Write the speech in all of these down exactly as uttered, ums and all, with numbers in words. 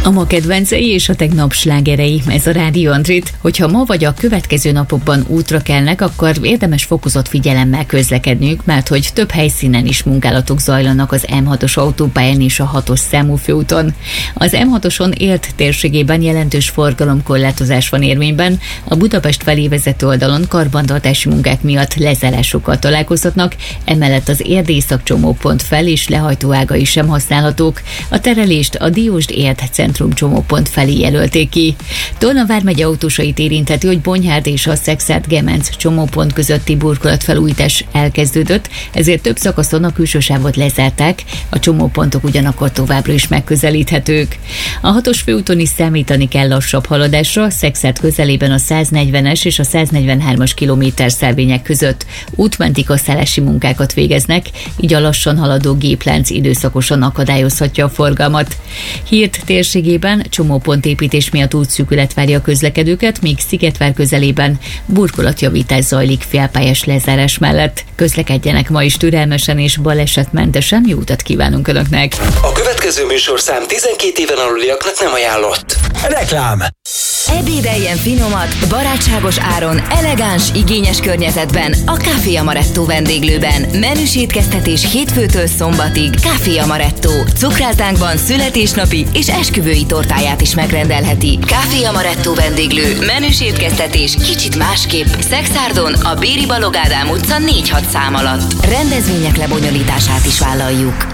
A ma kedvencei és a tegnap slágerei, ez a Rádió Antrit. Hogyha ma vagy a következő napokban útra kelnek, akkor érdemes fokozott figyelemmel közlekedniük, mert hogy több helyszínen is munkálatok zajlanak az M hatos autópályán és a hatos számú főúton. Az M hatoson Érd térségében jelentős forgalomkorlátozás van érvényben, a Budapest felé vezető oldalon karbantartási munkák miatt lezárásokkal találkozhatnak, emellett az Érd Észak-csomópont fel és lehajtóágai sem használhatók. A terelést a Diósd-Érd centrum csomópont felé jelölték ki. Tolna vármegye autósait érintheti, hogy Bonyhárd és a Szekszárd-Gemenc csomópont közötti burkolatfelújítás elkezdődött, ezért több szakaszon a külső sávot lezárták, a csomópontok ugyanakkor továbbra is megközelíthetők. A hatos főúton is számítani kell lassabb haladásra, Szekszárd közelében a száznegyvenes és a száznegyvenhármas kilométer szelvények között útmenti kaszállási munkákat végeznek, így a lassan haladó géplánc időszakosan akadályozhatja a forgalmat. Hírt térségében csomópontépítés miatt útszűkület várja a közlekedőket, míg Szigetvár közelében burkolatjavítás zajlik félpályás lezárás mellett. Közlekedjenek ma is türelmesen és balesetmentesen, jó utat kívánunk Önöknek! A következő műsorszám tizenkét éven aluliaknak nem ajánlott. Reklám! Ebédeljen finomat, barátságos áron, elegáns, igényes környezetben a Café Amaretto vendéglőben. Menüs étkeztetés hétfőtől szombatig. Café Amaretto. Cukrászdánkban születésnapi és esküvői tortáját is megrendelheti. Café Amaretto vendéglő. Menüs étkeztetés kicsit másképp. Szekszárdon a Béri Balogh Ádám utca négy hat szám alatt. Rendezvények lebonyolítását is vállaljuk.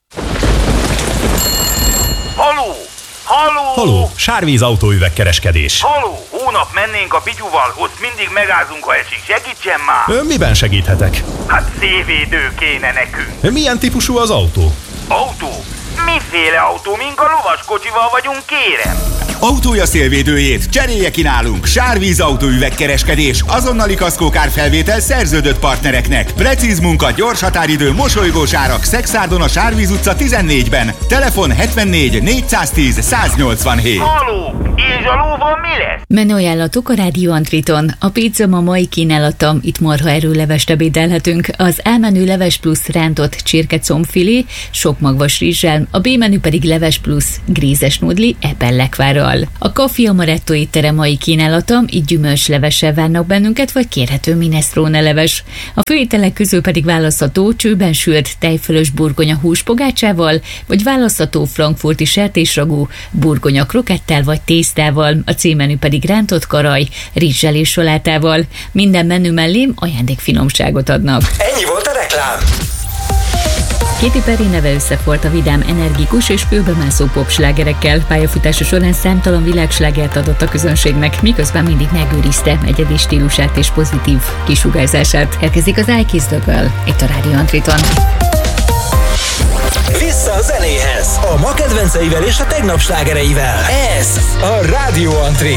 Haló! Haló! Haló, Sárvíz autóüvegkereskedés. Haló! Hónap mennénk a Pityuval, ott mindig megázunk, ha esik. Segítsen már! Ön miben segíthetek? Hát szélvédő kéne nekünk. Milyen típusú az autó? Autó? Miféle autó? Mink a lovaskocsival vagyunk, kérem? Autója szélvédőjét cserélje ki nálunk. Sárvíz autóüvegkereskedés. Azonnali kaszkókárfelvétel szerződött partnereknek. Precíz munka, gyors határidő, mosolygós árak. Szekszárdon a Sárvíz utca tizennégyben. Telefon hetvennégy négyszáztíz száznyolcvanhét. Haló! És a lóval mi lesz? Menüajánlatok a Rádió Antriton. A pizza ma mai kínálata, itt marha erőlevest ebédelhetünk. Az A menü leves plusz rántott csirkecombfilé, sok magvas rizssel, a B menü pedig leves plusz grízes nudli epellekvárral. A Café Amaretto étterem mai kínálata, itt gyümölcslevessel várnak bennünket, vagy kérhető minestrone leves. A főételek közül pedig választható csőben sült tejfölös burgonya húspogácsával, vagy választható frankfurti sertésragú burgonya krokettel vagy tésztával, a C-menü pedig rántott karaj, rizssel és salátával. Minden menü mellé ajándékfinomságot adnak. Ennyi volt a reklám! Katy Perry neve összefort a vidám, energikus és főbemászó popslágerekkel. Pályafutása során számtalan világslágert adott a közönségnek, miközben mindig megőrizte egyedi stílusát és pozitív kisugárzását. Elkezdik az I Kiss the Girl itt a Rádió Antriton. Vissza a zenéhez! A ma kedvenceivel és a tegnap slágereivel. Ez a Rádió Antrit.